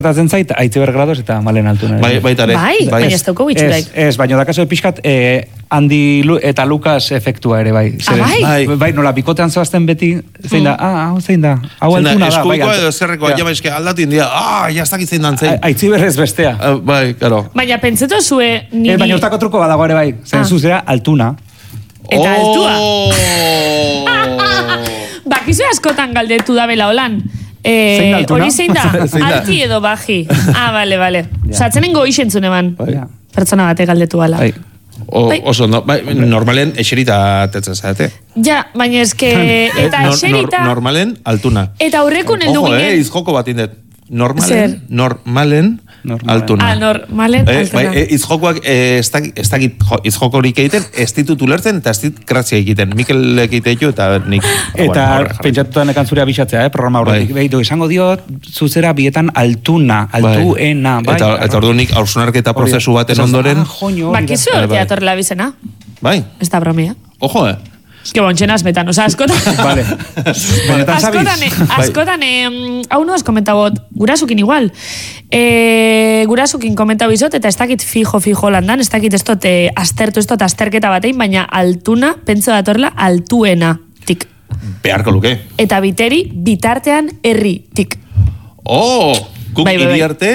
Gertatzen zait, Aitziber Grados eta Malen Altuna. Baitare. Baina ez dauko bitxuraik. Ez, baina dakazu pixkat, Andi eta Lucas efektua ere, bai. Bai, nola, bikotean zoazten beti, zein da, zein da, hau Altuna da. Eskuiko edo zerrekoa, ja baizke aldatu india, jaztak zein dan zein. Aitziber ez bestea. Bai, karo. Baina pentsetu zue niri... Baina urtako truko badago ere, bai, zen zuzera Altuna. Eta altua. Bakizu askotan galdetu da bela holan. Hori zein da? Alti edo baji. Bale. Zatzenen goixentzun eman. Pertsona bate galdetu ala. Oso, normalen eserita tetzen zaete. Ja, baina eske... Eta eserita... Normalen altuna. Eta horrekun heldu ginen... Izjoko bat indet. Normalen altuna. Normalen altuna. Izjokoak ez dakit izjokorik egiten, ez ditut ulertzen eta ez dit grazia egiten. Mikel egiteitu eta nik... Eta pentsatutan ekan zure abisatzea, programa horretik. Behitu, esango diot, zuzera bietan altuna, altuena. Eta ordu nik haursunarketa prozesu baten ondoren... Bakizu teatorrela bizena. Bai. Ez da bromea. Ojo, Es que bontxenaz betan, oza, askotan... Vale. Askotan, hau no has komentagot, gurasukin igual. Gurasukin komentau izot, eta ez dakit fijo landan, ez dakit ez dut azterketa batein, baina altuna, pentso datorla, altuena, tik. Beharko luke. Eta biteri, bitartean, herri, tik. Kuk iri arte...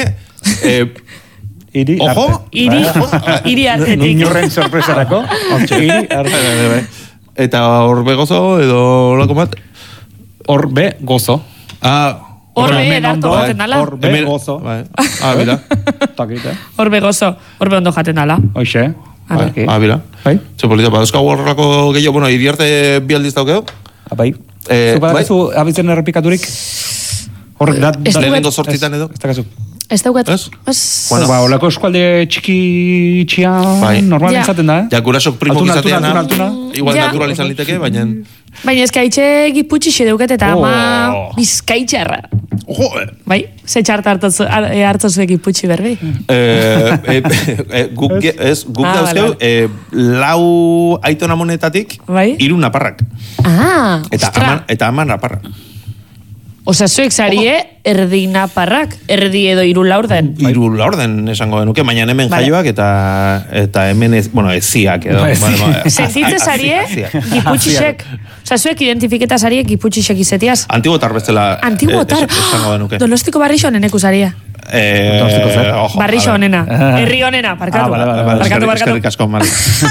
Ojo? Iri arte, tik. Niñurren sorpresarako. Iri arte. Eta horbe gozo edo lako bat? Horbe gozo. Horbe edartu jaten dala. Horbe gozo. Bila. Horbe gozo. Horbe ondo jaten dala. Hoxe. Bila. Zepolita, baduzka horrako gehiago, iriarte bi aldiz daukeo? Bai. Zupadakezu abitzen errepikaturik? Lehenengo sortzitan edo? Ez dakazu. Ez daukat. Bueno, olako eskualde txiki normalen zaten da, Ja, gurasok primo gizatean, igual natural izan liteke, baina... Baina ez kaitxe giputxixe deuket eta ama bizkaitxarra. Ojo! Bai, ze txarta hartzozu egiputxi berbi. Guk dauzkeu, lau aitona monetatik, 3 naparrak. Eta ama naparrak. Osa, zuek zarie, erdi naparrak, erdi edo 3 laurden. 3 laurden esango genuke, baina hemen jaioak eta hemen eziak edo. Sentitze zarie, giputxixek. Osa, zuek identifiketa zarie, giputxixek izetiaz. Antiguotar bestela esango genuke. Donostiko barrixo honeneku zaria. Barrixo honena. Herri honena, parkatu. Eskerrik asko, mali.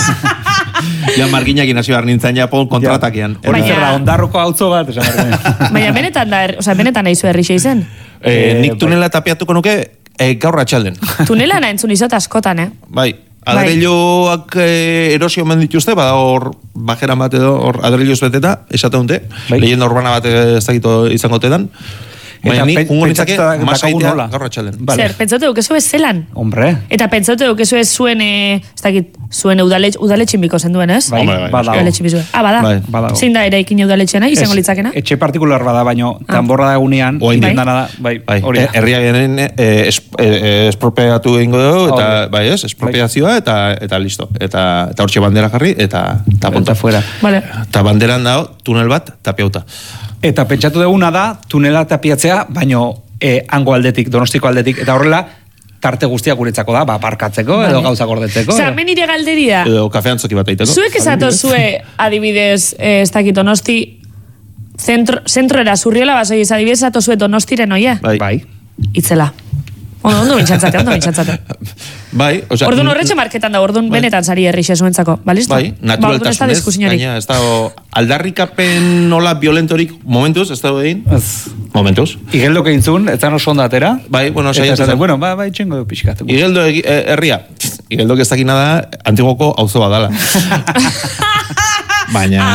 Ja, marginak inazio behar nintzen Japon kontratakian. Ondarroko hautzo bat, esan behar. Baina benetan nahi zu herrixe izen? Nik tunela tapiatuko nuke gaur atxalden. Tunela nahi entzun izot askotan, Bai. Adreiloak erosio omen dituzte, bada hor bajeran bat edo, hor adreiloz beteta, esate honte, leyenda urbana bat ez dakito izango tedan. Baina nik ungo nitzake masaitea gaur atxalden. Zer, pentsote dukezu ez zelan? Hombre. Eta pentsote dukezu ez zuen, ez dakit, zuen udaletxin biko zen duen, ez? Bai, udaletxin bizuen. Bada. Zein da ere ikin udaletxena, izango litzakena? Etxe partikular bada, baino, tanborra da egunean, indendana da, bai. Herria genen espropiatu egingo dugu, eta, bai ez, espropiazioa, eta listo. Eta hortxe bandera jarri, eta ponta. Eta banderan dago, tunel bat, tapiauta. Eta pentsatu duguna da, tunela tapiatzea, baino hango aldetik, Donostiko aldetik, eta horrela, tarte guztiak guretzako da, parkatzeko, edo gauza gordetzeko. Osa, hemen nire galderia. Edo kafean zoki bat eiteko. Zuek esato zue, adibidez, ez dakit Donosti, zentroera zurriola basoi ez adibidez, esato zue Donostiren oia? Bai. Itzela. Ondo bintxatzate. Bai, oza... Orduan horretxe marketan da, orduan benetan zari herrixe zuentzako, balisto? Bai, naturaltasunez, gaina, ez da aldarrikapen nola violentorik momentuz, ez da egin? Momentuz. Igeldo keintzun, ez da oso ondatera? Bai, bueno, saiatzen. Bueno, bai, txengo du pixkat. Igeldo herria. Igeldo ez dakina da, antigoko auzo bat dala. Baina...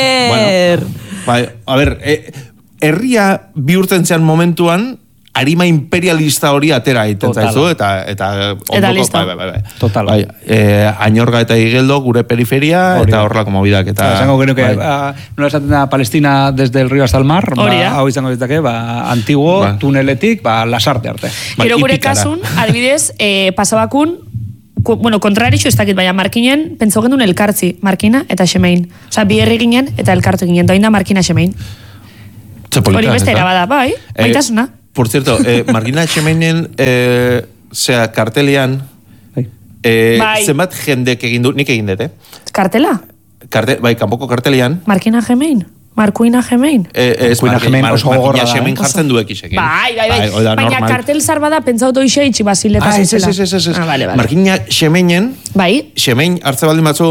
A ber, herria bihurtzen zean momentuan, harima imperialista hori atera egiten zaizu, eta listo. Total. Añorga eta Igeldo, gure periferia, eta horrelako mobidak. Esango genuke, nola esaten da Palestina desde el río hasta el mar, hau izango ditake, antiguo, tuneletik, lasarte arte. Gero gure kasun, adibidez, pasabakun, kontrarixo ez dakit, baina markinen, pentso gendun elkartzi, markina eta xemein. Osa, bi herri ginen eta elkartu ginen, doin da markina xemein. Hori beste erabada, bai, maitasuna. Por cierto, Markina Xemeinen kartelian zenbat jendek egin du, nik egin dut, Kartela? Bai, kanpoko kartelian. Markina Xemein? Markuina Xemein? Markina Xemein jartzen duek isekin. Bai. Baina kartel zar bada pentsauto ise itxi basileta zizela. Ez. Markina Xemeinen, Xemein hartze baldin batzu,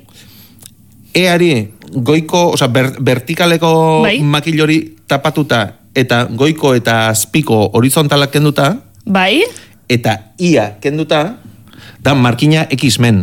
eari goiko, vertikaleko makilori tapatuta, eta goiko eta azpiko horizontalak kenduta, eta ia kenduta, da Markina X-Men.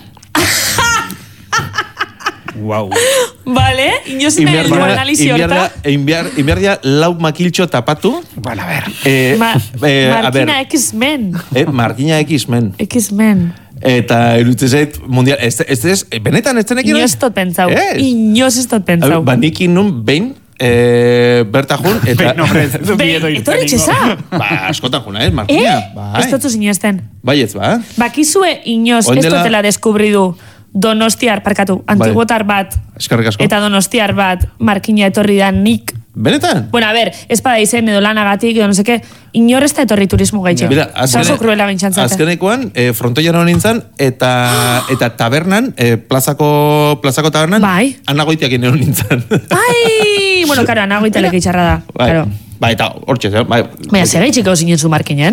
Wow. Vale, inozen egin analizi horta. Inberdia lau makiltxo tapatu. Bueno, a ver. Markina X-Men. Markina X-Men. X-Men. Eta erutzen zait mundial. Benetan ez zenekin? Inoz tot pentsau. Inoz ez tot pentsau. Banikin nun behin bertajun eta... Etorri txeza? Askotan juna, Markina. Ez dutzu zinezten. Baietz, Bakizue inoz ez dutela deskubridu Donostiar, antiguotar bat eta Donostiar bat Markina etorri da nik. Benetan? Bueno, a ver, ez pada izen edo lanagatik edo no seke, inor ez da etorri turismo gaitxe. Zaso kruela bintxantzate. Azkenekoan, frontoian hori nintzen eta tabernan, plazako tabernan, anagoitiak ino nintzen. Ai! Bueno, karo, anagoitelek itxarra da. Bai, eta hortxe, bai. Baina, segaitxiko zinen zu Markinen?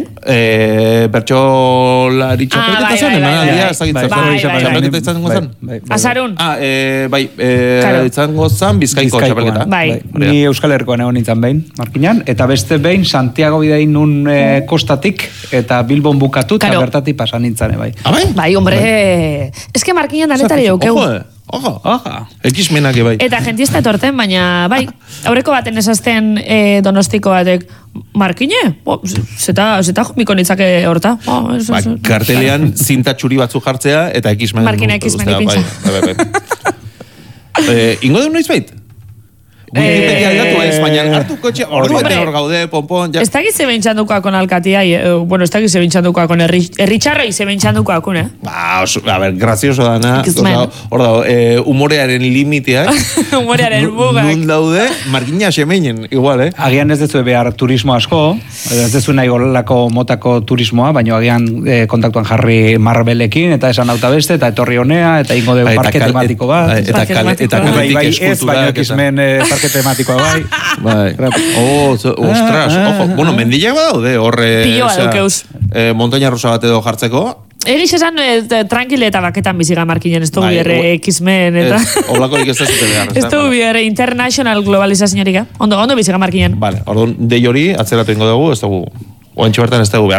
Bertxolari txapelketa zen, emanaldia, ezagitzen. Txapelketa izango zen? Azarun? Bai, izango zen Bizkaiko txapelketa. Ni Euskal Herrikoan egon nintzen behin, Markinan, eta beste behin Santiago bidein nun kostatik, eta Bilbon bukatu, eta bertatik pasan nintzen, bai. Bai, hombre, eske Markinan danetari jaukeu. Oja, X-menak bai. Eta jentista etorten, baina, bai, aurreko baten esazten donostiko batek, Markine? Zeta jomiko nitzake horta. Kartelean zinta txuri batzu jartzea, eta X-men. Markina X-men ipintza. Ingo deun noiz bait? Wikipedia aldatu ez, baina hartu kotxe, ordu bete hor gaude, pompon... Ez da gize bentsandukoa kon alkatia, bueno, ez da gize bentsandukoa kon erritxarroi ze bentsandukoa kon, A ver, grazioso dana, hor dago, humorearen limiteak, humorearen bugak. Nun daude, Markina Xemeinen, igual, Agian ez dezu behar turismo asko, ez dezu nahi golako motako turismoa, baina agian kontaktuan jarri Marbelekin, eta esan auta beste, eta etorri honea, eta ingo de parke tematiko bat. Eta kaletik eskulturak, tematikoa bai. Ostras, ojo. Bueno, mendileak badaude, horre... Piloa daukeuz. Montaña rusa bat edo jartzeko. Egiz esan, tranquile eta baketan biziga Markinen, ez dugu bierre X-Men, eta... Oblakorik ez da zute behar. Ez dugu bierre international globalizazioarik, ondo biziga Markinen. Vale, orduan, dei hori, atzeratu ingo dugu, ez dugu... Oantxo bertan ez dugu behar.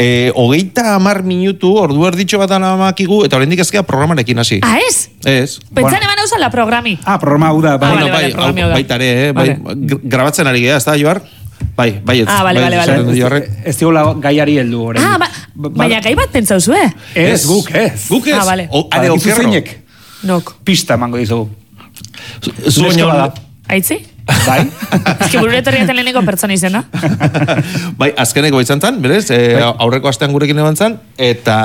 30 minutu, ordu erditxo bat anamakigu, eta horrendik ezkea programarekin hasi. Ez? Ez. Pentsane eman eusen la programi. Programa hau da. Baitare, grabatzen ari geha, ez da, Joar? Bai, ez. Vale. Ez digula gaiari heldu horrein. Baina gai bat pentsauzu, Ez, guk ez. Guk ez? Are okerro. Nok. Pista mango dizugu. Zuenion. Aitzi? Bai. Ez que burure torriaten leheneko pertsona izena. Bai, azkeneko izan zan, berez, aurreko astean gurekin eban zan, eta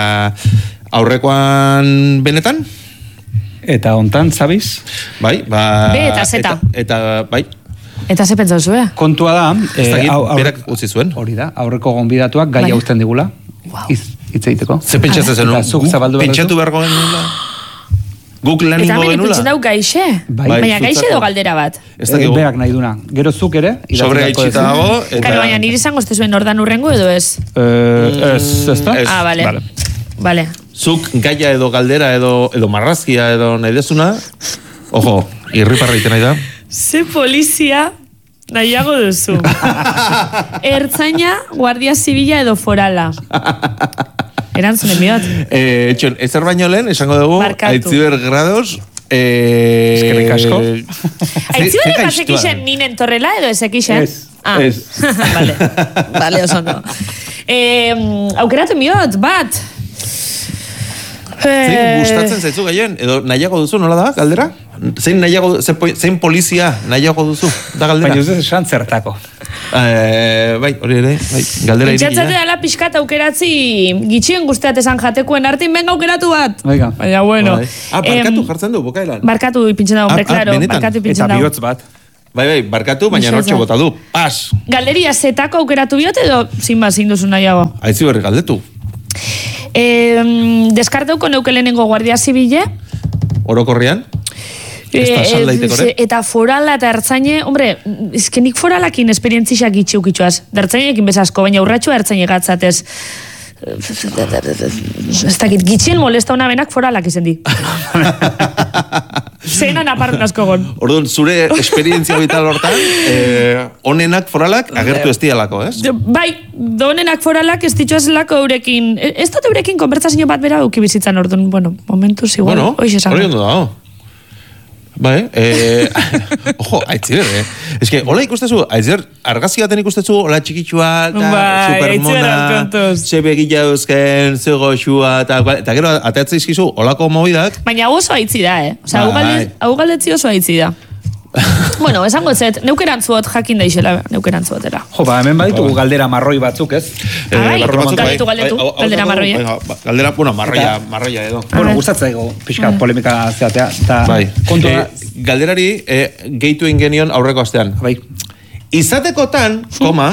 aurrekoan benetan? Eta hontan, zabiz? Bai, B eta Z. Eta, bai. Eta ze pentsau zuen? Kontua da... berak utzi zuen. Hori da, aurreko gonbidatuak gai hausten digula. Hitz egiteko. Ze pentsatzen zen, pentsatu beharko genula? Guk lan ingo genula? Eta pentsen dau gaixe? Baina gaixe edo galdera bat? Berak nahi duna. Gero zuk ere? Sobre gaitxita dago. Karo, baina niri izango ez zuen ordan urrengo edo ez? Ez da? Vale. Zuk gaia edo galdera edo marrazkia edo nahi dezuna, ojo, irriparra iten nahi da. Ze polizia nahiago duzu. Ertzaina, guardia zibila edo forala. Erantzunen biot. Ezer baino lehen, esango dugu, Aitziber Grados... Eskerrik asko. Aitziber ekixen ninen torrela edo ez ekixen? Ez. Vale, oso no. Aukeratu biot, bat. Zein gustatzen zaizu gehien? Edo nahiago duzu, nola da, galdera? Zein polizia nahiago duzu, da galdera? Baina ez esan zertako. Bai, hori ere, galdera irikia. Pentsatzate dala pixkat aukeratzi gitxien guzteat esan jatekoen artin benga aukeratu bat. Baina, bueno. Barkatu jartzen du, bukaelan. Barkatu ipintzen dago, hombre, claro. Eta bihotz bat. Bai, barkatu, baina nortxe bota du. Pas! Galderia zetako aukeratu biot edo zinba zinduzu nahiago? Aitzi berri galdetu. Deskarteuko neuke lehenengo guardia zibile. Orokorrian? Eta forala eta ertzaine, hombre, nik foralakin esperientzixak itxiukitxoaz. Ertzainekin bezasko, baina urratxua ertzaine gatzatez. Ez dakit, gitxien molesta una benak foralak izen di. Zeinan aparun asko gon. Orduan, zure esperientzia vital hortan, onenak foralak agertu ez dialako, ez? Bai, onenak foralak ez ditxoazelako eurekin. Ez dut eurekin konbertsazio bat bera duki bizitzan, orduan, bueno, momentuz igual. Bueno, hori ondo dago. Bai, ojo, aitziber, Ez que, hola ikustezu, aitziber, argazki baten ikustezu, hola txikitsua, supermona, sebe gila eusken, zego xua, eta gero, ateatzea izkizu, holako mobidak. Baina oso aitzi da, Osa, hau galdetzi oso aitzi da. Bueno, esango zet, neukerantzuot jakin daixela, neukerantzuotera. Jo, hemen baditugu galdera marroi batzuk, ez? Galdetu, galdera marroia. Galdera, bueno, marroia edo. Bueno, gustatzaigo, pixkat polemika zeatea. Bai, galderari gehitu ingenion aurreko astean. Bai. Izatekotan, koma...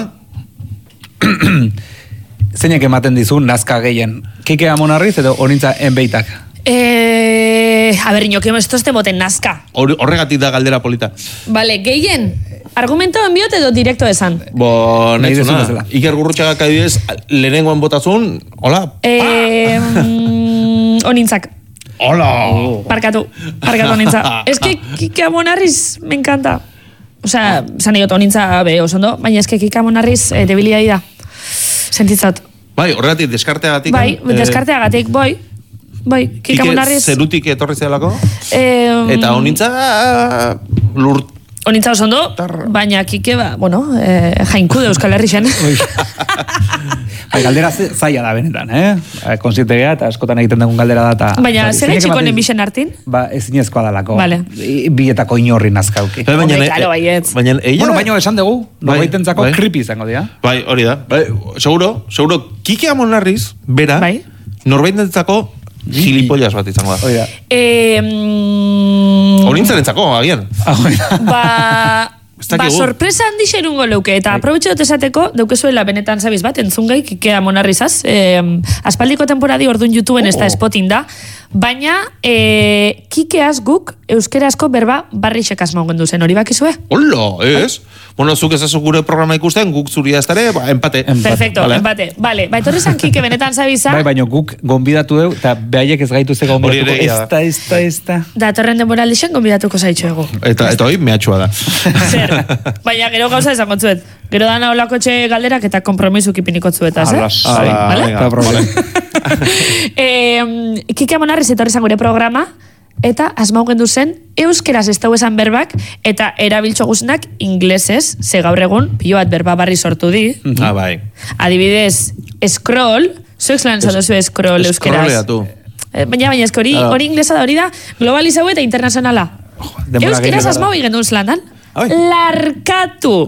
Zeinek ematen dizu, nazka gehien. Kike Amonarriz edo onintza enbeitak? A ver, inoke esto este boten nazka. Horregatik da galdera polita. Vale, gehien, argumento enbiot edo directo esan? Bo, nahi zuna. Iker Gurrutxagak adibidez, lehenengoan botazun, hola? Onintzak. Hola! Parkatu onintza. Es que Kike Amonarriz me encanta. O sea, zan egot onintza be osondo, baina es que Kike Amonarriz debilia da. Sentitzat. Bai, horregatik, deskarteagatik. Bai, deskarteagatik, Bai, Kike Amonarriz... Zerutik etorri zelako? Eta honintza... Honintza oso ondo, baina Kike, jainku de Euskal Herrixen. Galdera zaila da benetan, Konsientegea eta askotan egiten dugun galdera da. Baina, zer etxiko nebixen hartin? Ezinezkoa dalako. Vale. Bietako inorri nazkauki. Baina, baina esan dugu, norbaitentzako creepy izango dira. Bai, hori da. Seguro, Kike Amonarriz, bera, norbaitentzako gilipollas bat izango da. Honintzarentzako, agian. Sorpresa handi xerungo leuke, eta aprobetxe dut esateko, daukezuela benetan zabiz bat, entzungai, Kike Amonarrizaz, aspaldiko temporadi orduan YouTubeen ez da spotin da, baina Kikeaz guk euskerazko berba barrixek asmaugen duzen, hori bakizue? Hola, ez? Bueno, zuk ezazu gure programa ikusten, guk zuria ez dara, empate. Perfecto, empate. Vale, etorri zan Kike benetan zabiza. Baina guk gonbidatu dugu, eta behaiek ez gaitu ze gonbidatuko. Esta. Da, torren demoraldixen gonbidatuko zaitxo egu. Eta hoi, mehatxua da. Zer, baina gero gauza esan gontzuet. Gero dana holako txe galderak eta kompromisu kipiniko zuetaz, Kike Amonarriz etorri zan gure programa, eta asmaugen duzen euskeraz ez dau esan berbak, eta erabiltxo guznak inglesez, ze gaur egun, pilo bat berba barri sortu di. Bai. Adibidez, scroll, zuek lan zadozu scroll euskeraz. Scrolleatu. Baina hori inglesa da, hori da, globalizau eta internazionala. Euskeraz asmau igen duz landan. Larkatu.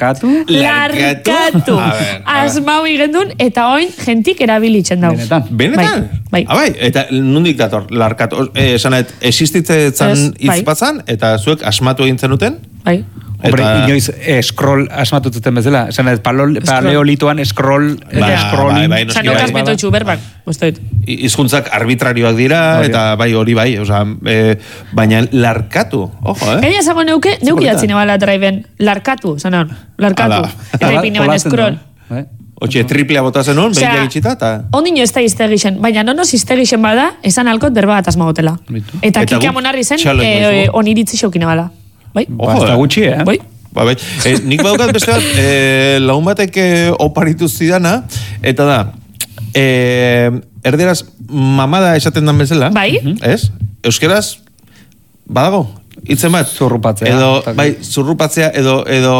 Asmau igendun, eta oin jentik erabilitzen dau. Benetan? Bai. Eta nundik dator, larkatu. Esanet, existitzetan izpatzan, eta zuek asmatu egin zenuten? Bai. Hombre, inoiz scroll asmatututen bezala. Esanet, paleolitoan scroll... Zano kasmeto etxu berbak. Hizkuntzak arbitrarioak dira, eta bai, hori bai. Baina larkatu. Ojo, Gaina zago neuki datzine bala driven. Larkatu, zanon. Larkatu. Eta ipine ban scroll. Otxe, triplea bota zenun, behin egitxita, eta... Ondino ez da iztegixen, baina nono iztegixen bada, esan alkot berba bat asmagotela. Eta Kike Amonarri zen, oniritzi xaukine bala. Bai? Basta gutxi, Bai? Bai. Nik badaukat beste bat, lagun batek oparitu zidana, eta da, erderaz mamada esaten dan bezala, bai? Ez? Euskeraz, badago? Itzen bat? Zurrupatzea. Zurrupatzea, edo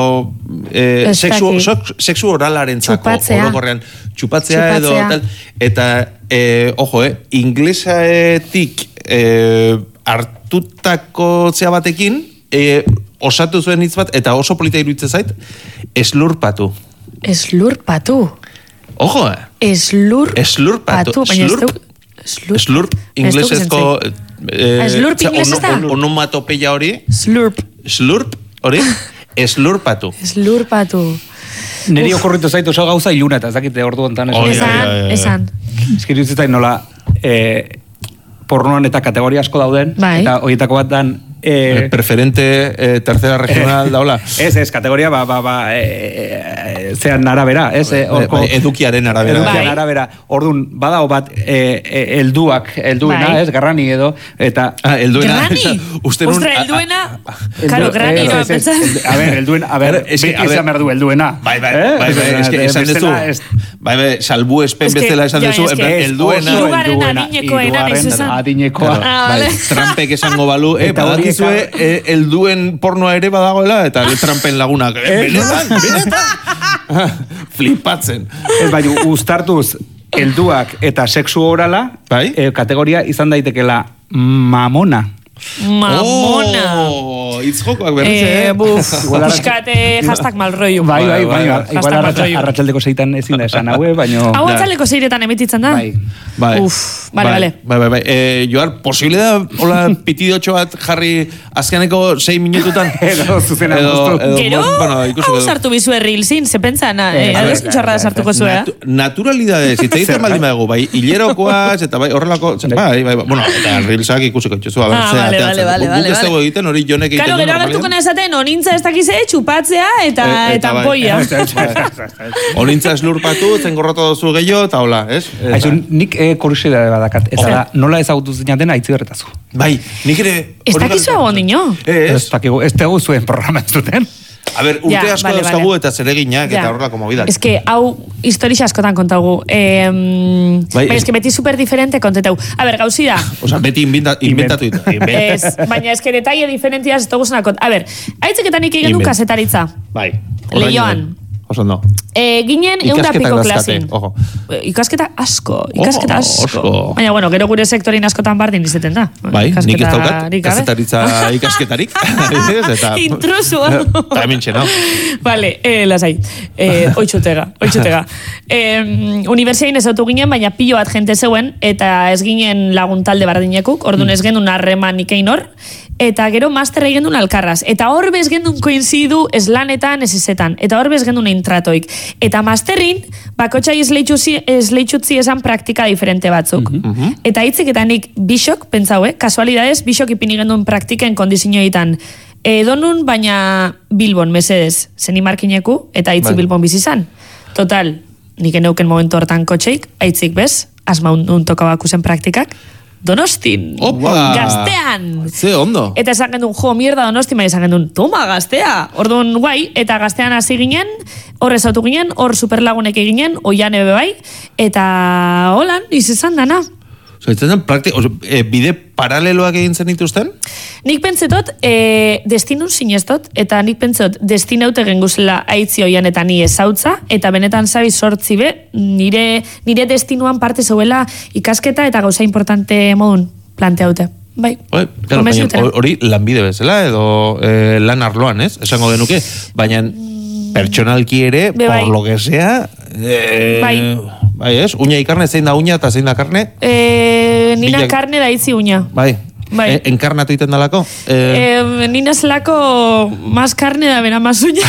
sexu oralaren zako. Txupatzea, edo tal. Eta, ojo, inglesaetik hartutako zea batekin, osatu zuen hitz bat, eta oso polita iruditzen zait, eslurpatu. Eslurpatu? Ojo, Eslurpatu. Slurp, inglesezko... Slurp inglesez da? Onomatopeia hori. Slurp, hori. Eslurpatu. Neri okurritu zaitu oso gauza iluna, eta ez dakite ordu ontan. Esan. Eskiritu zitain nola, pornoan eta kategoria asko dauden, eta horietako bat dan... preferente tercera regional daula. Ez, kategoria, zean arabera, ez? Edukiaren arabera. Orduan, badao bat, elduena, ez? Garrani edo, eta... Garrani? Ostra, elduena? Karo, garrani no, a ver, beti esan behar du elduena. Bai, esan dezu. Bai, salbu espen bezala esan dezu, elduena. Lugarren adinekoa. Trampek esango balu, badakizue, elduen pornoa ere badagoela, eta trampen lagunak. Benetan. Flipatzen. Ez bai, uztartuz, elduak eta sexu orala, kategoria izan daitekela mamona. Itzjokoak berriz, Piskate hashtag malroiu. Bai, igual arratsaldeko zeitan ezin da esan haue, baina... Hau arratsaldeko zeiretan emititzen da? Bai. Vale. Joar, posible da, hola, pitidotxo bat jarri azkeneko 6 minututan? Zuzena Gero, hau sartu bizu errilzin, ze pentsan, ados txarra sartuko zuen. Naturalidades, itzaiten baldin badago, bai, hilerokoaz, eta bai, horrelako, bai, bueno, eta errilzak ikusiko itxuzu, Vale. Guk ez dago egiten, hori jonek egiten. Karo, gero agertuko nahezaten, onintza ez dakize, txupatzea eta ampoia. Onintza eslurpatu, zengorrotu dozu gehiago, eta hola, ez? Nik kuriosidade badakat, eta da, nola ezagutu zinaten aitzi berretazu. Bai, nik ere... Ez dakizu agon dino? Ez tegu zuen programa ez duten. A ver, urte asko dauzkagu eta zereginak eta horrelako mobidak. Ez que, hau, historia askotan kontaugu. Baina, ez que beti super diferente kontetau. A ver, gauzi da. Osa, beti inventatu ditu. Baina, ez que detalle diferentiaz ez dugu zonakot. A ver, haitzeketan nik egin du kasetaritza. Bai. Leioan. Oso no. Ginen eunda piko klasin. Ikasketa asko. Baina, bueno, gero gure sektorin askotan bardin izeten da. Bai, nik ez daukat, kasetaritza ikasketarik. Intrusu. Eta mintxe, no? Vale, lasai. Oitxutega. Universiain ez autu ginen, baina pilo bat jente zeuen, eta ez ginen laguntalde bardinekuk, orduan ez gendun harreman ikein hor, eta gero master egin duen alkarraz. Eta hor bez gendun koinzidu eslanetan, ez ezetan. Eta hor bez gendun intratoik. Eta masterrin, bakotxai esleitxutzi esan praktika diferente batzuk. Eta hitzik eta nik bisok, pentsaue, kasualidades, bisok ipini gendun praktiken kondizioetan. Edonun, baina Bilbon, mesedez, zenimarkineku, eta hitzik Bilbon bizizan. Total, nik eneuken momentu hortan kotxeik, hitzik bez, asma un tokabakusen praktikak, Donostin. Opa! Gaztean! Ze ondo. Eta esan gendun, mierda Donostin, baina esan gendun, toma, gaztea! Orduan, guai, eta gaztean hasi ginen, hor ezautu ginen, hor superlagunek eginen, oian ebe bai, eta holan, izan dana. Bide paraleloak egin zen dituzten? Nik pentsetot, destinun sinestot, eta nik pentsetot, destinaute genguzela aitzi oian eta ni ezautza, eta benetan zabi sortzi be, nire destinuan parte zeuela ikasketa eta gauza importante modun planteaute. Bai, hori lanbide bezala, edo lan arloan, ez? Esango denuke, baina pertsonalki ere, por lo que sea... Bai, ez? Uña y carne, zein da uña eta zein da carne? Nina carne da itzi uña. Bai. Enkarnatu iten dalako? Nina zelako más carne da bera más uña.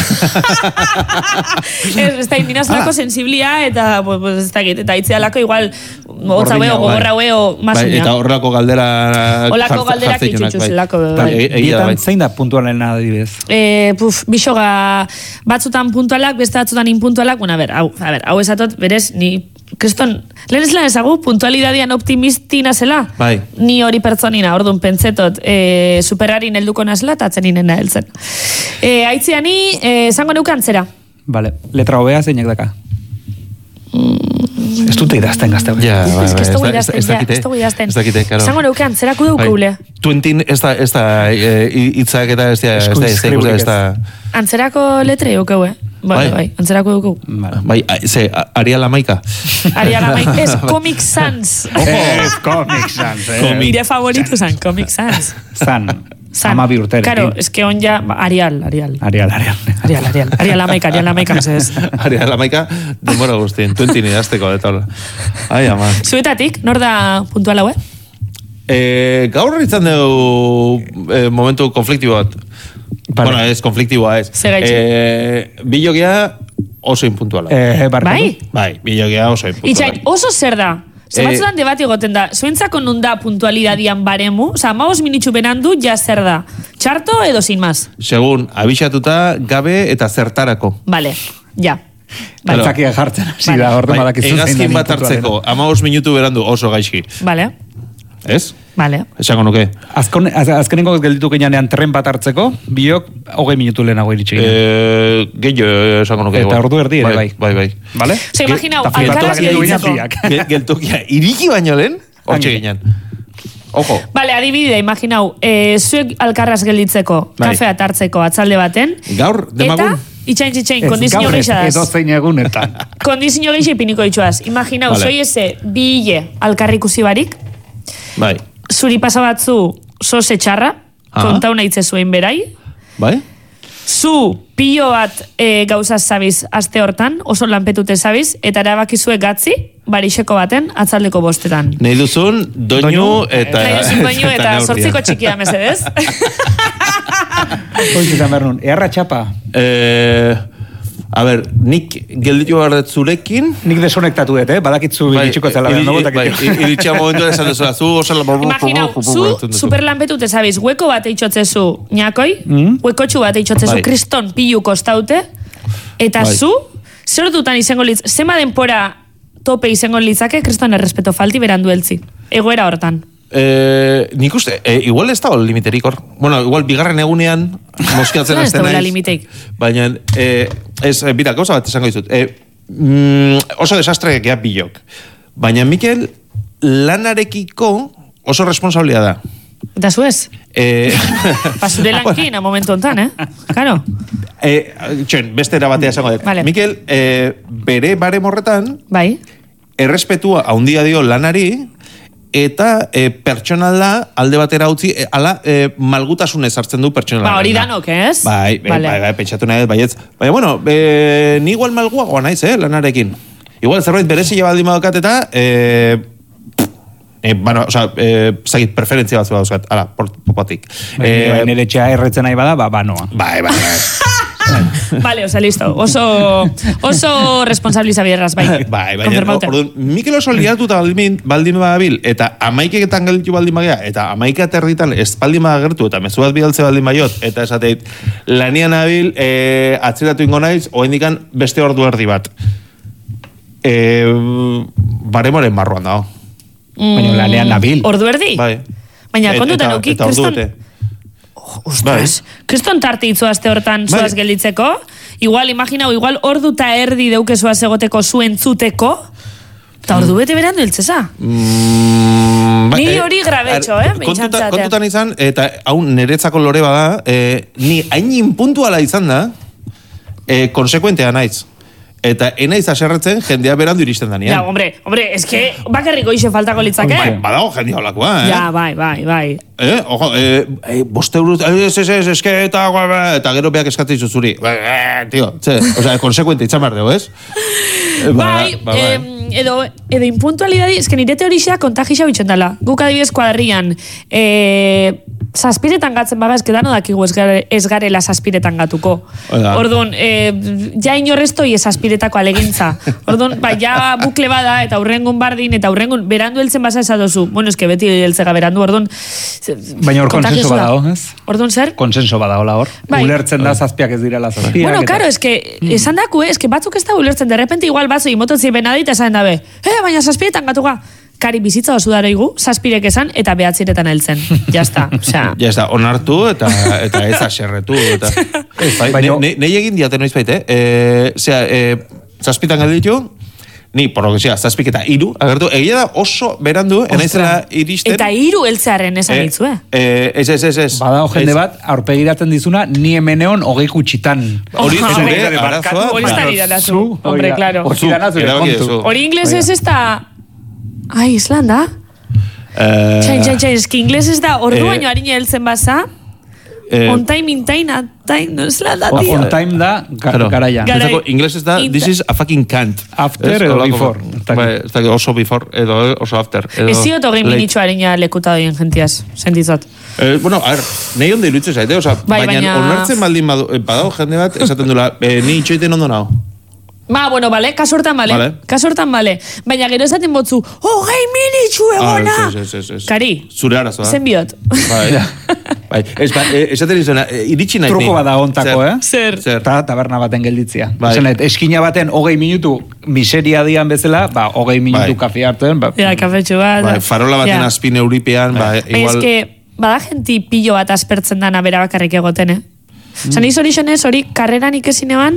Nina zelako sensiblia eta ez dakit, eta itzi alako igual hotza beo, gogorra beo, más uña. Eta horrelako galdera... Horrelako galdera kitxutxu zelako. Bietan zein da puntualen adibidez? Bixoga batzutan puntualak, beste batzutan inpuntualak, bueno, hau esatot, berez, ni... Kriston, lehen ez lan ezagu, puntualidadian optimistina zela? Bai. Ni hori pertsonina, orduan pentsetot, superarin helduko nazela, eta atzen inena heltzen. Aitziani, zango neukan zera. Vale, letra hobea zeinak daka? Ez dute idazten gazte. Ez dugu idazten. Zango neukan, zerako dukaule. Tuentin ez da itzak eta ez da... Antzerako letre eukeu, Bai, antzerako dugu. Bai, Arial Amaika. Arial Amaika, es Comic Sans. Es Comic Sans, Nire favorito zan, Comic Sans. San. Amabi urtere. Claro, es que on ya... Arial Amaika, mesedez. Arial Amaika, denbora guztien, tuentin idazteko, eta hola. Ai, ama. Zuetatik, nor da puntual haue? Gaur izan dugu momentu konfliktibo bat. Bueno, ez konfliktiboa ez. Bilogia oso impuntuala. Bai? Bai, bilogia oso impuntuala. Itxain, oso zer da? Zebatzudan debati goten da, zuentzako non da puntualidadian baremu? Osa, 15 minutxu benandu, ja zer da? Txarto edo sin más? Segun, abixatuta, gabe eta zertarako. Vale, ja. Baltzakia jartzen, hasi da, ordu badakizu. Egazkin bat hartzeko, 15 minutu berandu oso gaizki. Vale. Ez? Vale. Esango nuke. Azkenengo gelditu ginean tren bat hartzeko, biok 20 minutu lehenago iritsi ginen. Gehiago esango nuke. Eta ordu erdi ere, bai. Bai. Vale? Ose, imaginau, alkarraz gelditzeko. Geltokia, iriki baino lehen, hortxe ginen. Ojo. Vale, adibidea, imaginau, zuek alkarraz gelditzeko, kafea tartzeko atzalde baten. Gaur, demagun. Eta, itxain, kondizio geixadaz. Edo zein egunetan. Kondizio geixi piniko itxuaz. Imaginau, zoi eze, bile alkarrikusi barik. Bai. Zuri pasabatzu sose txarra, kontau nahi zuen berai. Bai. Zu pilo bat gauzaz zabiz aste hortan, oso lanpetute zabiz, eta erabakizue gatzi, barixeko baten, atzaldeko bostetan. Nahi duzun, doinu eta... Nahi duzun doinu eta sortziko txikia, mesedez. Hoiz izan behar nun, eharra txapa. A ber, nik gelditu behar zurekin... Nik desonektatu badakitzu iritsiko zela. Iritsia momentu esan duzula, zu osala... Imaginau, zu superlanpetute zabiz, hueko bat eitxotzezu ñakoi, huekotxu bat eitxotzezu kriston pilu kostaute, eta zu, zer dutan izango litz, zema denpora tope izango litzake, kriston errespeto falti berandu eltzi. Egoera hortan. Nik uste, igual ez da limiterik hor. Bueno, igual bigarren egunean moskiatzen azten naiz. Ez da limiteik. Baina, bira, gauza bat esango dizut. Oso desastre gea bilok. Baina, Mikel, lanarekiko oso responsabilia da. Eta zu ez? Pasure lankin, a momentu ontan, Karo? Txen, beste erabatea esango dut. Vale. Mikel, bere bare morretan, bai. Errespetua haundia dio lanari, eta pertsonala alde batera utzi, ala malgutasunez hartzen du pertsonala. Hori danok, ez? Bai, pentsatu nahi, baietz. Baina, bueno, ni igual malguagoa naiz, lanarekin. Igual zerbait berezia baldin badokat eta, bueno, zagit, preferentzia bat zua dauzkat, ala, popatik. Nire txea erretzen nahi bada, banoa. Bai. Vale, listo. Oso responsabiliza bierraz, bai. Bai, orduan, Mikel oso liatuta baldin badabil, eta 11etan gelditu baldin bagea, eta 11 aterritan ez baldin badagertu, eta mezu bat bidaltze baldin baiot, eta esateit, lanian abil, atzeratu ingo naiz, oendikan beste ordu erdi bat. Baremoren barruan dago. Baina lanean nabil. Ordu erdi? Bai. Baina kontutan uki, eta ordu bete. Ostras, kriston tarte itzu aste hortan zuaz gelditzeko, igual, imaginau, igual ordu eta erdi deukezuaz egoteko zuen zuteko, eta ordu bete berandu eltzeza. Ni hori grabetxo, Kontutan izan, eta hau niretzako lore bada, ni hain impuntuala izan da, konsekuentea naiz. Eta enaiz aserretzen jendea berandu iristen danean. Ja, hombre, eske bakarriko ixe faltako litzake. Badago jendea holakoa, Ja, bai. Ojo, 5 euro, eske eta gero beak eskatzen zuzuri. Tío, konsekuente itzan behar dugu, ez? Bai, edo impuntualidadi, eske nire teorixea kontagisa bitxen dela. Guk adibidez kuadrian, zazpiretan gatzen baga, eske dano dakigu ez garela zazpiretan gatuko. Orduan, ja inorreztoi ez zazpiretako alegintza. Orduan, ja bukle bada, eta hurrengun bardin, eta hurrengun berandu heltzen basa esadozu. Bueno, eske beti heltzega berandu, orduan... Baina hor konsenso badao, ez? Orduan zer? Konsenso badao, hor. Ulertzen da zazpiak ez direla zazpiak. Bueno, karo, eske, esan daku, eske batzuk ez da ulertzen, de repente igual batzu imototzi benadit esan dabe. Baina zazpiretan gatuga. Kari bizitza oso daroigu, zazpirek esan, eta behatziretan heltzen. Jazta, osea. Jazta, onartu eta ez aserretu. Nei egin diaten noiz baite, zazpitan galditu, ni, por lo que sea, zazpik eta 3, agertu, egia da oso berandu, enaizela iristen. Eta 3 heltzearen esan ditzu, Ez. Badao jende bat, aurpegiratzen dizuna, ni hemeneon 20 gutxitan. Hori zure, arazoa. Hori estari danazu, hombre, claro. Hori inglés ez da... Ai, Islanda? Txain, eski inglés ez da, ordu baino harina heltzen baza, On time, in time, at time, no es la da, tío. On time da, garaia. Inglés ez da, this is a fucking can't. After edo before. Oso before, edo oso after. Ez ziot hogei minitxoaren ja lekuta doien gentiaz, sentizot. Bueno, a ver, nahi onde iruditzen zaite, baina onartzen baldin badao jende bat, esaten dula, ni itxoiten ondo nao. Bueno, bale, kasortan bale. Baina gero esaten botzu, hogei minitxu egona! Kari, zure arazoa. zen biot. Bai, esaten izena, iritsi nahi. Truko bada ontako, Zer. Taberna baten gelditzia. Eskina baten hogei minutu miseria dian bezala, hogei minutu kafe hartzen. Kafetxu bat. Farola baten azpin euripean, igual... Ez que, bada genti pillo bat aspertzen dana bera bakarrik egoten, Niz hori karreran ikesin eban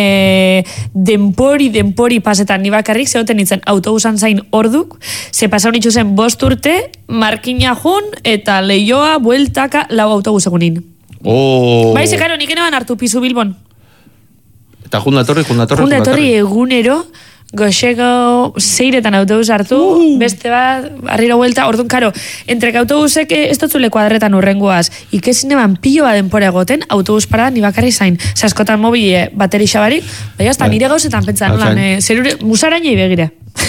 denpori pasetan ni bakarrik zehoten nintzen autobusan zain orduk, ze pasau nitzu zen 5 urte, markina jun eta leioa, bueltaka, 4 autobus egunin. Bai, ze karo, nik eneban hartu pizu Bilbon. Eta jundatorri egunero, goxeko 6etan autobus hartu, beste bat, arriro vuelta, orduan, karo, entrek autobusek ez dotzule kuadretan urrengoaz, ikesin eban piloa denpora egoten, autobus parada ni bakarri zain. Zaskotan mobile bateri xabarik, bai, hasta nire gauzetan pentsan, zerure, musarainei begire.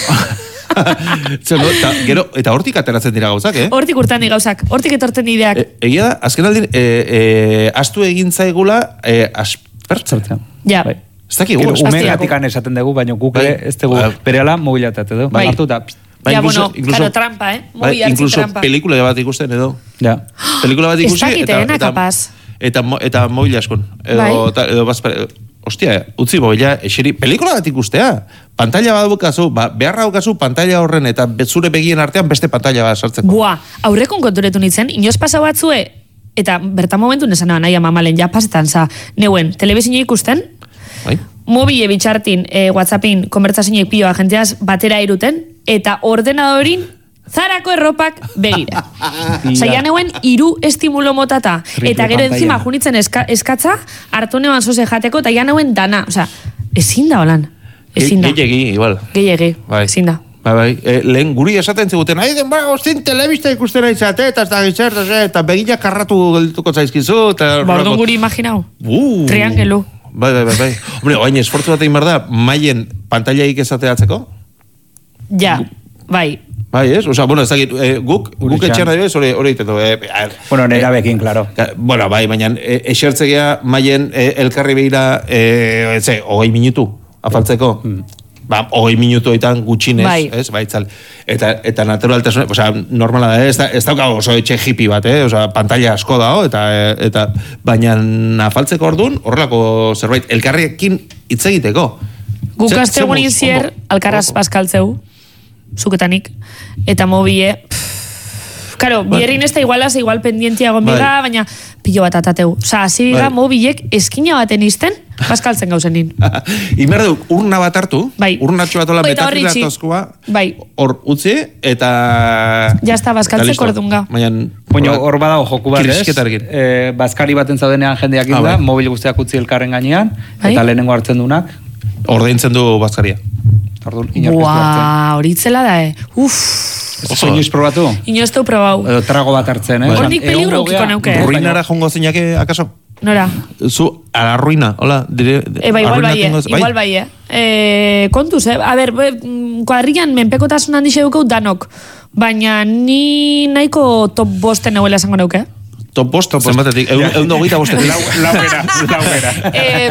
Gero, eta hortik ateratzen dira gauzak, Hortik urtan di gauzak, hortik etorten ideak. Egia da, azken aldin, astu egin zaigula aspertzen. Ja. Ez dakik, umegatik esaten dugu, baina guk ez dugu bereala mobilatate du. Bai. Ja, bueno, karo, trampa, Mobil hartzik trampa. Incluso pelikula bat ikusten, edo. Ja. Pelikula bat ikusi, kapaz. Eta mobil askon. Edo bazpare, hostia, utzi mobila, eseri, pelikula bat ikustea. Pantalla bat bukazu, beharra bukazu, pantalla horren, eta zure begien artean beste pantalla bat sartzeko. Buah, aurrekon konturetu nintzen, inoz pasau batzue, eta bertan momentu nesan nahi amamalen, ja pasetan, neuen, telebizio ikusten, mobile bitxartin, WhatsAppin, konbertsazioek pioa jenteaz batera iruten, eta ordenadorin zarako erropak begira. Zaila neuen 3 estimulo motata. Eta gero enzima junitzen eskatza, hartu neuen zoze jateko, eta ja neuen dana. Osa, ezin da holan. Ezin da. Gehiegi, igual. Gehiegi, ezin da. Lehen guri esaten ziguten, ostin telebista ikustera izate, eta begila karratu gelituko zaizkizu. Bordun guri imaginau. Triangelu. Bai. Hombre, oain esfortzu bat egin behar da, maien pantailaik esateatzeko? Ja, bai. Bai, ez? Osa, bueno, ez dakit, guk etxean adibes, hori egiten du. Bueno, nera bekin, klaro. Bueno, bai, baina esertzea maien elkarri behira, 20 minutu, afaltzeko. 20 minutuetan gutxinez, ez? Baitzal. Eta naturaltasun, osea, normala da, ez daukago oso etxe hippie bat, osea, pantalla asko dago, eta baina afaltzeko orduan, horrelako zerbait, elkarriekin hitz egiteko. Guk astegun inzier, alkarraz paskaltzeu, zuketanik, eta mobile, Karo, bierrin ez da igual pendientia gombiga, baina pilo bat atateu. Osa, hasi biga mobilek eskina baten izten, paskaltzen gauzen nin. Imerdu, urna bat hartu, urnatxo bat ola metatila tozkoa, hor utzi, eta... Jazta, paskaltzeko ordunga. Baina hor badago joku bat, ez? Baskari baten zaudenean jendeak inda, mobil guztiak utzi elkarren gainean, eta lehenengo hartzen dunak. Ordaintzen du baskaria. Horitzela da, Oso inoiz probatu? Inoiz teu probau. Edo trago bat hartzen, Hornik peligro ukiko neuke. Ruinara jongo zeinake, akaso? Nora? Zu, a la ruina, hola? Igual bai, kontuz, a ber, kuadrian menpekotasun handi xeukeu danok, baina ni nahiko top bosten neuela esango neuke. Top bost, zenbatetik, egun hogeita bostetik. Laugera.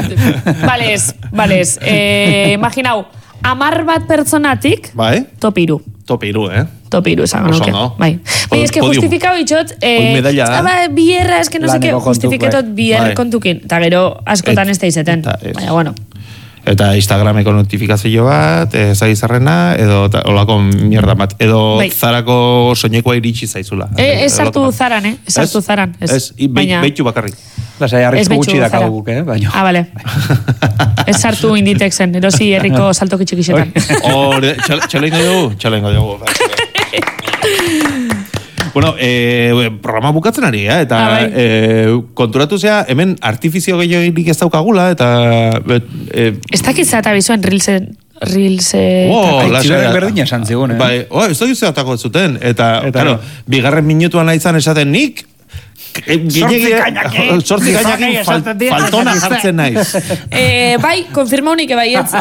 Balez, imaginau, 10 bat pertsonatik, top 3. Top 3, Top 3, esango nuke. Bai, es que justifikau itxot, bierra, es que no sé qué, justifiketot bierra kontukin. Eta gero, askotan ez da izeten. Baina, bueno. Eta Instagrameko notifikazio bat, zaizarrena, edo olako mierda bat. Edo zarako soinekoa iritsi zaizula. Ez sartu zaran, Ez sartu zaran. Ez, beitu bakarrik. Ez gutxi dakagu guk, baina. Bale. Ez sartu Inditexen, erosi herriko saltoki txikixetan. Txalo ingo dugu. Bueno, programa bukatzen ari, eta konturatu zea, hemen artifizio gehiagirik ez daukagula, eta... Ez dakitza eta bizuen Reelse... Txilorek berdina esan zigun, ez dakitza atako zuten, eta, bigarren minutuan nahi zan esaten nik, Sortzi kainakin faltona jartzen naiz. Bai, konfirma unik bai ez.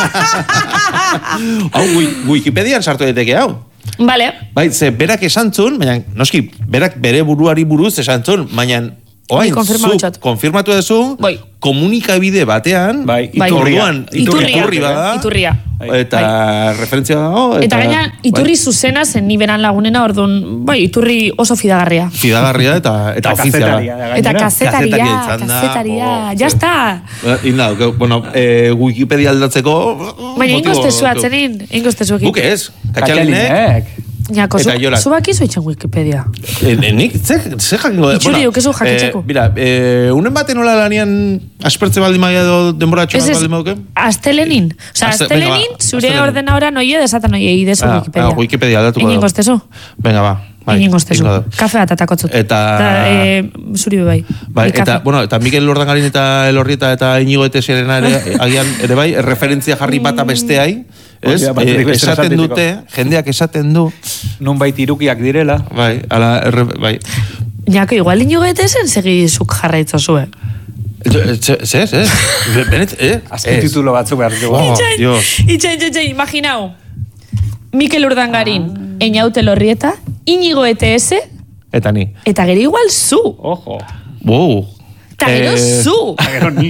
Hau, Wikipedian sartu daiteke hau. Vale. Bai, ze berak esantzun, baina, noski, berak bere buruari buruz esantzun, baina, oain, zuk konfirmatu duzu, komunikabide batean, iturri bada, eta referentzia dago. Eta gaina, iturri zuzena zen ni beran lagunena, orduan, iturri oso fidagarria. Fidagarria eta ofiziala. Eta kazetaria, jazta. Bueno, Wikipedia aldatzeko... Baina, ingostezu atzenin, ingostezu. Buke ez, Katxalinek. Jako, zubak izo itxan Wikipedia. Nik, ze jakingo... Itxuri, ukezu jakitzeko. Mira, unen baten hola lanian aspertze baldin maia edo denboratxo baldin mauke? Astelenin. Osa, astelenin, zure ordena ora noie, desatan noie, idezu Wikipedia. Wikipedia aldatuko da. Ingostezu. Venga, ba. Ingostezu. Kafe bat atakotzut. Eta... Zuri bai. Eta, bueno, eta Mikel Lordangarin eta Elorrieta eta Inigo Etesierena agian, ere bai, referentzia jarri bata besteai, esaten dute, jendeak esaten du. Nun bai tirukiak direla. Bai, bai. Jako, igual Inigo Etesen segizuk jarraitzo zuen. Zez. Azken titulo batzuk behar dugu. Itxain, imaginau. Mikel Urdangarin, Einaute Lorrieta, Inigo ETS. Eta ni. Eta gero igual zu. Ojo. Wow. Eta gero zu. Eta gero ni.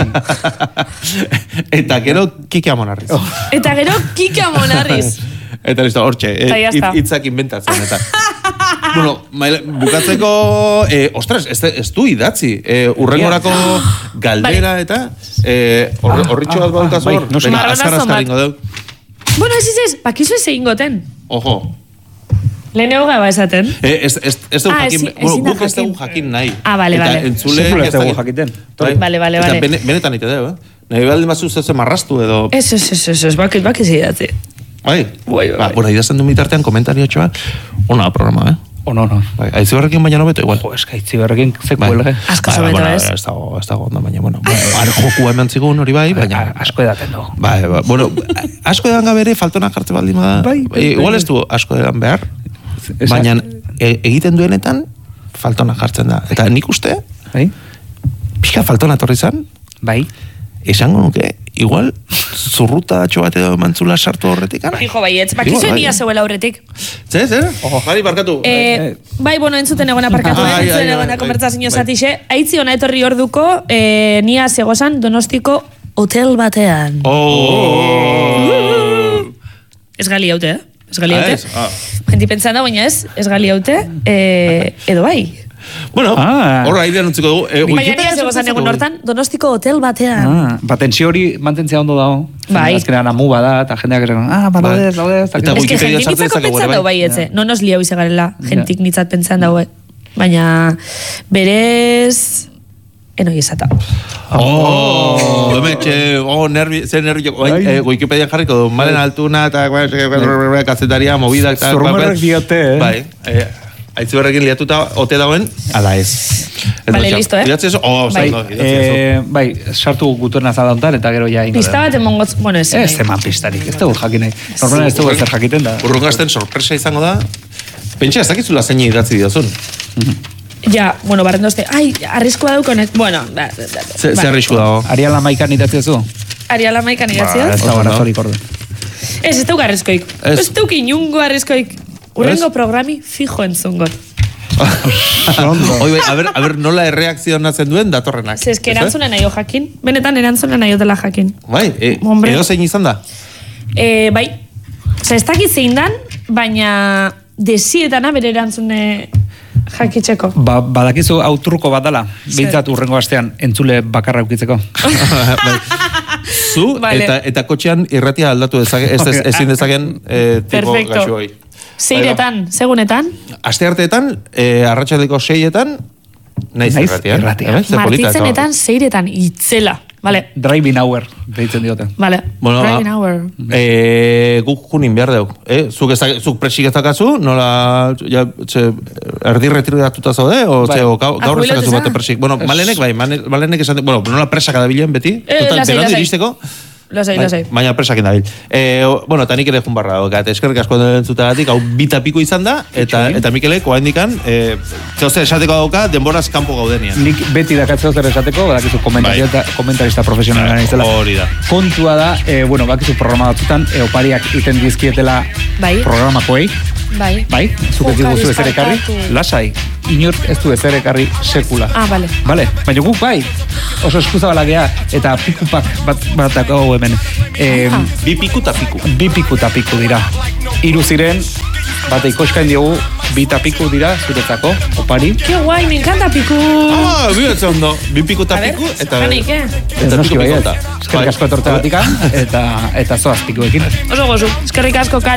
Eta gero Kike Amonarriz. Eta gero Kike Amonarriz. Eta listo, hortxe. Itzak inventatzen. Eta. Bueno, bukatzeko... ostras, ez du idatzi. Urrengorako galdera eta... Horritxo bat badukaz hor. Azkarazka ringo deu. Bueno, ez, bakizu ez egin goten. Ojo. Leheneo gaba esaten. Ez dugu jakin, guk ez dugu jakin nahi. Vale. Eta entzule ez dugu jakiten. Vale. Eta benetan ite dugu, Nahi baldin mazu zezen marrastu edo... Ez, bakiz idatzi. Bai. Bueno, idazten du mitartean komentario txoa. Ona programa, Ono. Aitziberrekin baina nobeto igual. Jo, eska Aitziberrekin zeko huelge. Asko sobeto ez. Ez dago onda, baina, bueno. Jokua eman zigun hori bai, baina... Asko edaten dugu. Bai, bueno, asko edan gabere faltona jartze baldin bada. Igual ez du asko edan behar, baina egiten duenetan faltona jartzen da. Eta nik uste, pixka faltona torri zan, esango nuke, igual, zurruta bat edo mantzula sartu horretik, ara? Fijo, baietz, bakizu enia zeuela horretik. Zer? Jari, barkatu. Bai, bueno, entzuten egona parkatu, entzuten egona konbertsazio zatixe. Aitzi hona etorri orduko, nia zegozan Donostiko hotel batean. Ez gali haute, Ez gali haute. Genti pentsan da, baina ez gali haute, edo bai. Bueno, horra aidean utziko dugu. Baina nia zegozan egun hortan, Donostiko hotel batean. Tensio hori mantentzea ondo dago. Bai. Azkenean amu bada, eta jendeak esan, badadez. Eta Wikipedia sartzen ezako pentsan dago bai, etze. No nos liau izagarela, jentik nitzat pentsan dago. Baina, berez... Enoi esata. Zer nervio. Wikipedia jarriko du. Malen Altuna eta kazetaria, movida. Zurrumerrek diote, Bai. Aitziberrekin liatuta ote dauen, ala ez. Vale, listo, Idatzi eso? Bai, sartu guturna zadontan, eta gero ja ingo. Pista bat emongotz, bueno, ez. Ez eman pistarik, ez dugu jakin nahi. Normalan ez dugu ezer jakiten da. Urrungazten sorpresa izango da. Pentsa, ez dakizula zein idatzi diozun. Ja, bueno, barrendozte. Ai, arriskoa daukonek. Bueno, Ze arrisku dago? Ariala maikan idatzi zu? Ariala maikan idatzi Ez da barazorik ordu. Ez duk arriskoik. Ez duk inungo arriskoik. Urrengo programi fijo entzungot. Oi, a ver, nola erreakzionatzen duen datorrenak. Zeske erantzunen nahi jakin. Benetan erantzunen nahi dela jakin. Bai, edo zein izan da? Bai. Osa, ez dakit zein dan, baina desietana bere erantzune jakitzeko. Badakizu auturko bat dala. Bintzat urrengo astean entzule bakarra ukitzeko. Zu eta kotxean irratia aldatu ezin dezaken tipo gaxu hoi. Zeiretan, segunetan? Aste arteetan, arratsaldeko 6etan, naiz irratia. Martitzenetan, zeiretan, itzela. Vale. Driving hour, deitzen diote. Vale, driving hour. Guk junin behar deu. Zuk presik ez dakazu, nola erdi retiratuta zaude, o gaur ez dakazu bate presik. Bueno, Malenek bai, Malenek esan, bueno, nola presak adabilen beti, total, berandu iristeko. Lo sei. Baina presakin dabil. Bueno, eta nik ere jun barra, eskerrik asko entzutagatik, hau bita piko izan da, eta Mikelek, oaindikan, zeozer esateko dauka, denboraz kanpo gaudenian. Nik beti dakatze zer esateko, badakizu komentarista profesionala izela. Hori da. Kontua da, bueno, bakizu programa batzutan, opariak iten dizkietela programakoei. Bai, zuk ez diguzu ezer ekarri, lasai, inork ez du ezer ekarri sekula. Bale. Baina guk bai, oso eskuzabalak gea, eta pikupak bat dago hemen. Bi piku eta piku. Bi piku eta piku dira. 3 ziren, bate ikoskain diogu, 2 eta piku dira, zuretzako, opari. Qué guai, me encanta piku. Biotze ondo, 2 piku eta piku, eta piku eta. Eskerrik asko etortzegatik, eta zoaz pikuekin. Oso gozu, eskerrik asko